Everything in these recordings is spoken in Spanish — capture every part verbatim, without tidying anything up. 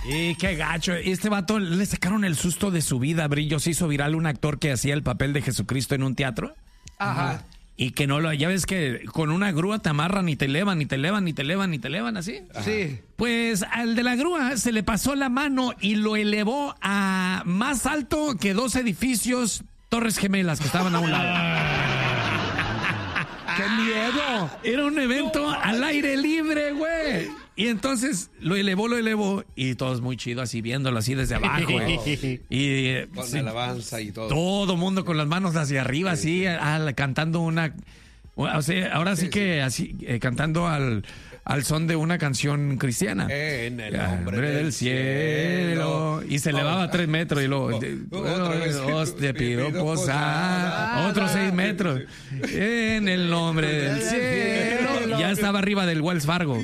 Y qué gacho. Este vato le sacaron el susto de su vida, Brillo. Se hizo viral un actor que hacía el papel de Jesucristo en un teatro. Ajá. Y que no lo... Ya ves que con una grúa te amarran y te elevan, y te elevan, y te elevan, y te elevan, ¿así? Sí. Pues al de la grúa se le pasó la mano y lo elevó a más alto que dos edificios Torres Gemelas que estaban a un lado. ¡Qué miedo! Era un evento al aire libre, güey. Y entonces lo elevó, lo elevó. Y todos muy chido así, viéndolo así desde abajo, güey. Y eh, Con sí, alabanza y todo. todo mundo con las manos hacia arriba, así, al- cantando una... O sea, ahora sí que así, eh, cantando al, al son de una canción cristiana. En el Hombre nombre del cielo. Y se elevaba a tres metros y luego... de- Otra vez. Dios, te pido Pido posar. posar. Otros seis metros. En el nombre del cielo. Ya estaba arriba del Wells Fargo.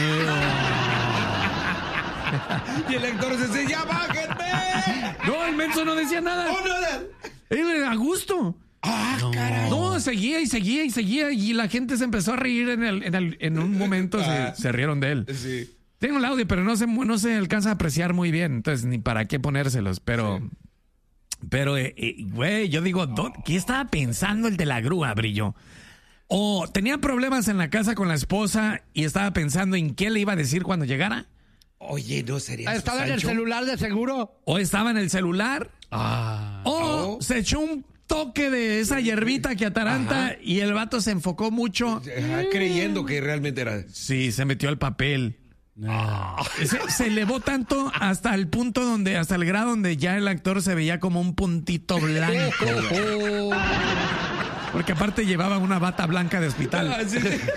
Y el actor se dice, ¡ya bájenme! No, el menso no decía nada. ¡Oh, nada! Él a gusto. ¡Ah, caray! No, seguía y seguía y seguía. Y la gente se empezó a reír en, el, en, el, en un momento. Se, se rieron de él. Sí. Tengo el audio, pero no se, no se alcanza a apreciar muy bien. Entonces, ni para qué ponérselos. Pero, pero, eh, eh, güey, yo digo, ¿dó- ¿qué estaba pensando el de la grúa, Brillo? O tenía problemas en la casa con la esposa y estaba pensando en qué le iba a decir cuando llegara. Oye, ¿no sería ¿Estaba en el Sancho? celular de seguro? O estaba en el celular. Ah. O Oh. se echó un toque de esa hierbita que ataranta. Ajá. Y el vato se enfocó mucho. Ajá, creyendo que realmente era... Sí, se metió al papel. No. Se, se elevó tanto hasta el punto donde, hasta el grado donde ya el actor se veía como un puntito blanco. güey. Porque aparte llevaba una bata blanca de hospital. Ah, sí, sí.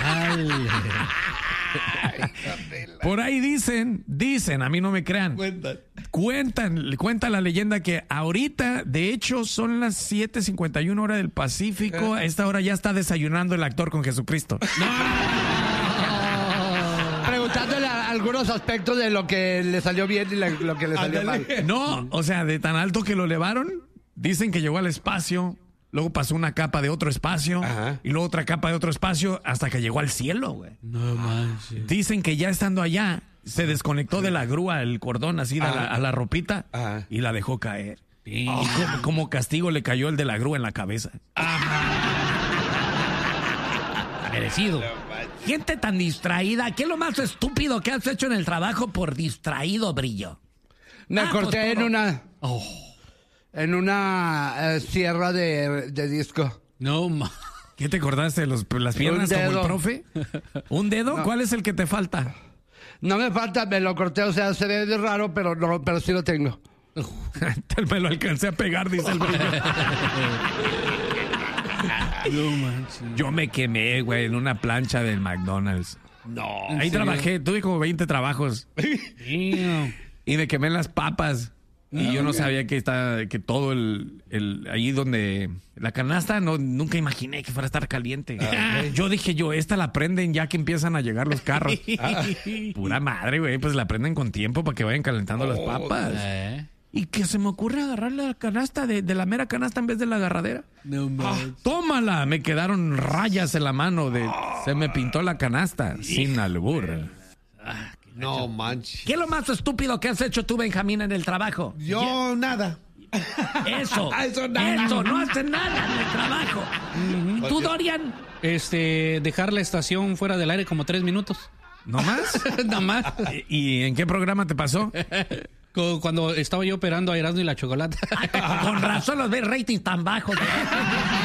Por ahí dicen, dicen, a mí no me crean. Cuenta. Cuentan, cuenta la leyenda que ahorita, de hecho, son las siete cincuenta y una hora del Pacífico. A esta hora ya está desayunando el actor con Jesucristo. Preguntándole a algunos aspectos de lo que le salió bien y la- lo que le salió mal. Ándale. No, o sea, de tan alto que lo elevaron, dicen que llegó al espacio, luego pasó una capa de otro espacio, Ajá. y luego otra capa de otro espacio, hasta que llegó al cielo, güey. No manches. Dicen que ya estando allá, se desconectó de la grúa el cordón así a la, Ajá. a la ropita Ajá. y la dejó caer. Sí. Y como, como castigo le cayó el de la grúa en la cabeza. Merecido. Gente tan distraída, ¿qué es lo más estúpido que has hecho en el trabajo por distraído, Brillo? Me Ah, corté pues en todo. una... Oh. En una eh, sierra de, de disco. No ma. ¿Qué te acordaste de los- las piernas Un como el dedo. profe? ¿Un dedo? ¿Cuál es el que te falta? No me falta, me lo corté, o sea, se ve de raro, pero no, pero sí lo tengo. Me lo alcancé a pegar, dice el Brillo. No manches. Yo me quemé, güey, en una plancha del McDonald's. No. Ahí trabajé, tuve como veinte trabajos. Damn. Y me quemé en las papas. Y yo no sabía que está, que todo el, el ahí donde la canasta, no, nunca imaginé que fuera a estar caliente. Yo dije yo, esta la prenden ya que empiezan a llegar los carros. Pura madre, güey, pues la prenden con tiempo para que vayan calentando las papas. Eh. Y que se me ocurre agarrar la canasta de, de la mera canasta en vez de la agarradera. No manches. ¡Tómala! Me quedaron rayas en la mano de, se me pintó la canasta sin albur. No manches. ¿Qué es lo más estúpido que has hecho tú, Benjamín, en el trabajo? Yo nada. Eso. Eso nada. Eso, no hace nada en el trabajo. ¿Tú, Dorian? Este, dejar la estación fuera del aire como tres minutos. ¿No más? Nada más. ¿Y en qué programa te pasó? Cu- Cuando estaba yo operando a Erasmo y la Chocolata. Con razón los ves rating tan bajos.